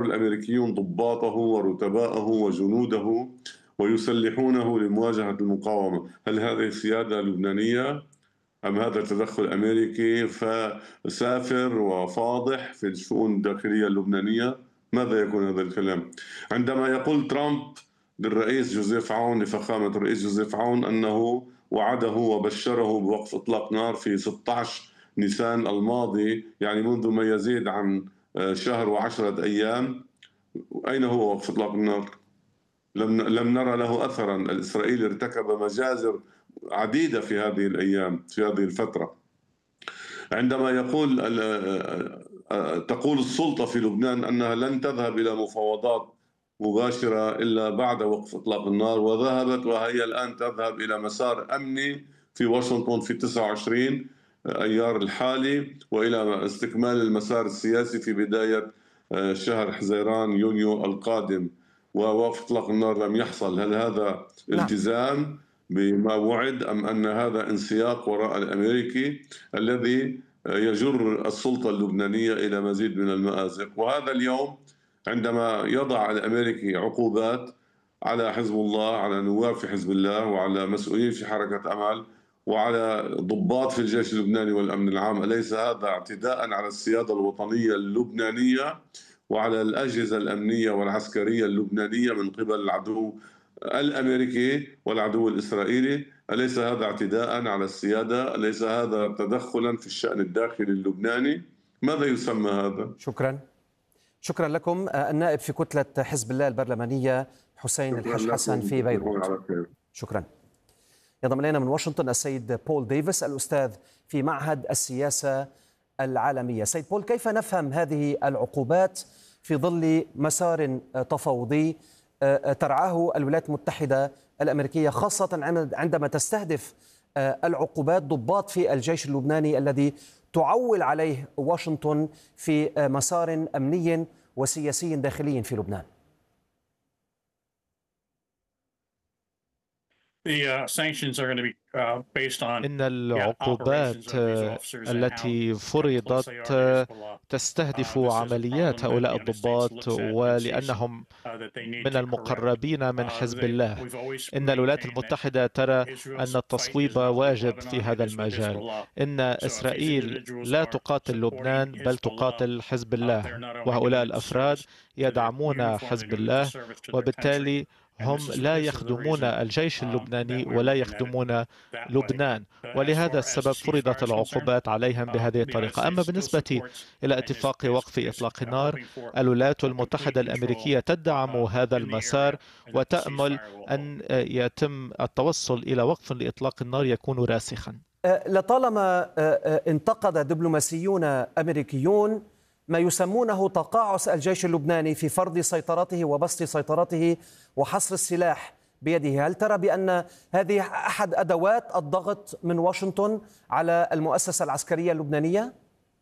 الأمريكيون ضباطه ورتباءه وجنوده ويسلحونه لمواجهة المقاومة. هل هذه سيادة لبنانية أم هذا تدخل أمريكي فسافر وفاضح في الشؤون الداخلية اللبنانية؟ ماذا يكون هذا الكلام؟ عندما يقول ترامب للرئيس جوزيف عون، لفخامة الرئيس جوزيف عون، أنه وعده وبشره بوقف إطلاق نار في 16 نيسان الماضي، يعني منذ ما يزيد عن شهر و10 أيام، أين هو وقف إطلاق النار؟ لم نرى له أثرا. الإسرائيلي ارتكب مجازر عديدة في هذه الأيام، في هذه الفترة. عندما تقول السلطة في لبنان أنها لن تذهب إلى مفاوضات مباشرة إلا بعد وقف إطلاق النار، وذهبت وهي الآن تذهب إلى مسار أمني في واشنطن في 29 أيار الحالي، وإلى استكمال المسار السياسي في بداية شهر حزيران يونيو القادم، ووقف إطلاق النار لم يحصل. هل هذا التزام بما وعد أم أن هذا انسياق وراء الأمريكي الذي يجر السلطة اللبنانية إلى مزيد من المآزق؟ وهذا اليوم عندما يضع الأمريكي عقوبات على حزب الله، على نواب في حزب الله، وعلى مسؤولين في حركة أمل، وعلى ضباط في الجيش اللبناني والأمن العام، أليس هذا اعتداء على السيادة الوطنية اللبنانية وعلى الأجهزة الأمنية والعسكرية اللبنانية من قبل العدو الأمريكي والعدو الإسرائيلي؟ أليس هذا اعتداء على السيادة؟ أليس هذا تدخلا في الشأن الداخلي اللبناني؟ ماذا يسمى هذا؟ شكرا لكم. النائب في كتلة حزب الله البرلمانية حسين الحج حسن في بيروت. شكرا. ينضم إلينا من واشنطن السيد بول ديفيس، الأستاذ في معهد السياسة العالمية. سيد بول، كيف نفهم هذه العقوبات في ظل مسار تفاوضي ترعاه الولايات المتحدة الأمريكية، خاصة عندما تستهدف العقوبات ضباط في الجيش اللبناني الذي تعول عليه واشنطن في مسار أمني وسياسي داخلي في لبنان؟ إن العقوبات التي فرضت تستهدف عمليات هؤلاء الضباط، ولأنهم من المقربين من حزب الله. إن الولايات المتحدة ترى أن التصويب واجب في هذا المجال. إن إسرائيل لا تقاتل لبنان بل تقاتل حزب الله، وهؤلاء الأفراد يدعمون حزب الله، وبالتالي هم لا يخدمون الجيش اللبناني ولا يخدمون لبنان، ولهذا السبب فرضت العقوبات عليهم بهذه الطريقة. أما بالنسبة إلى اتفاق وقف إطلاق النار، الولايات المتحدة الأمريكية تدعم هذا المسار وتأمل أن يتم التوصل إلى وقف لإطلاق النار يكون راسخا. لطالما انتقد دبلوماسيون أمريكيون ما يسمونه تقاعس الجيش اللبناني في فرض سيطرته وبسط سيطرته وحصر السلاح بيده، هل ترى بأن هذه أحد أدوات الضغط من واشنطن على المؤسسة العسكرية اللبنانية؟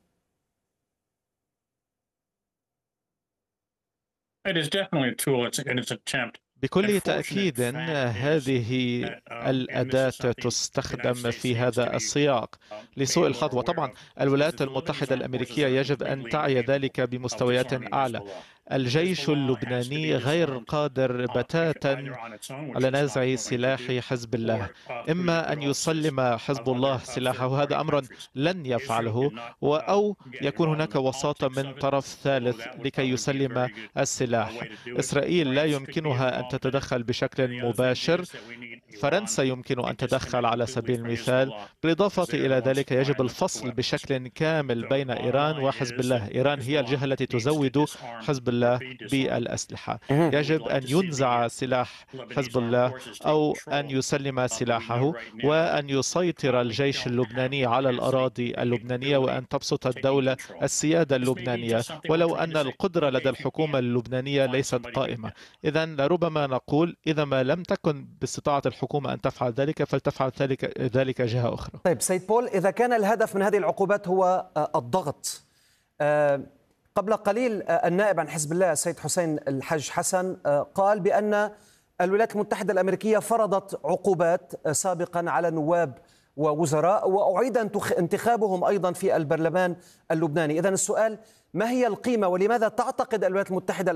بكل تأكيد هذه الأداة تستخدم في هذا السياق لسوء الحظ، وطبعا الولايات المتحدة الأمريكية يجب أن تعي ذلك بمستويات أعلى. الجيش اللبناني غير قادر بتاتا على نزع سلاح حزب الله. إما أن يسلم حزب الله سلاحه، هذا أمر لن يفعله، أو يكون هناك وساطة من طرف ثالث لكي يسلم السلاح. إسرائيل لا يمكنها أن تتدخل بشكل مباشر. فرنسا يمكن أن تتدخل على سبيل المثال. بالإضافة إلى ذلك يجب الفصل بشكل كامل بين إيران وحزب الله. إيران هي الجهة التي تزود حزب الله بالأسلحة. يجب أن ينزع سلاح حزب الله أو أن يسلم سلاحه، وأن يسيطر الجيش اللبناني على الأراضي اللبنانية، وأن تبسط الدولة السيادة اللبنانية، ولو أن القدرة لدى الحكومة اللبنانية ليست قائمة. إذن لربما نقول إذا ما لم تكن باستطاعة الحكومة أن تفعل ذلك فلتفعل ذلك جهة أخرى. طيب سيد بول، إذا كان الهدف من هذه العقوبات هو الضغط، قبل قليل النائب عن حزب الله السيد حسين الحج حسن قال بأن الولايات المتحدة الأمريكية فرضت عقوبات سابقا على نواب ووزراء وأعيد انتخابهم أيضا في البرلمان اللبناني. إذن السؤال، ما هي القيمة ولماذا تعتقد الولايات المتحدة